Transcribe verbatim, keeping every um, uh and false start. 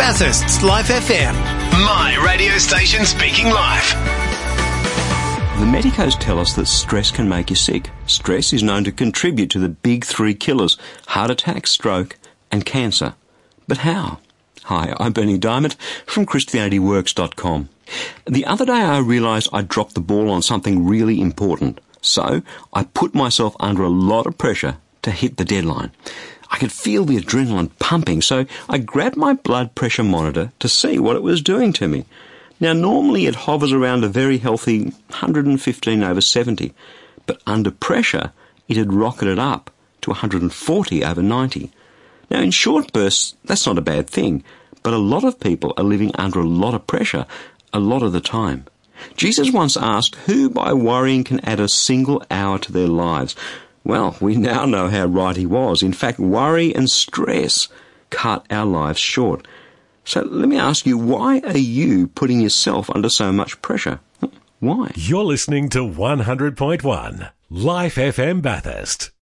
Bathurst's Life F M. My radio station speaking live. The medicos tell us that stress can make you sick. Stress is known to contribute to the big three killers: heart attack, stroke and cancer. But how? Hi, I'm Bernie Diamond from Christianity Works dot com. The other day I realised I'd dropped the ball on something really important. So I put myself under a lot of pressure to hit the deadline. I could feel the adrenaline pumping, so I grabbed my blood pressure monitor to see what it was doing to me. Now, normally it hovers around a very healthy one hundred fifteen over seventy, but under pressure it had rocketed up to one hundred forty over ninety. Now, in short bursts, that's not a bad thing, but a lot of people are living under a lot of pressure a lot of the time. Jesus once asked who by worrying can add a single hour to their lives. Well, we now know how right he was. In fact, worry and stress cut our lives short. So let me ask you, why are you putting yourself under so much pressure? Why? You're listening to one hundred point one Life F M Bathurst.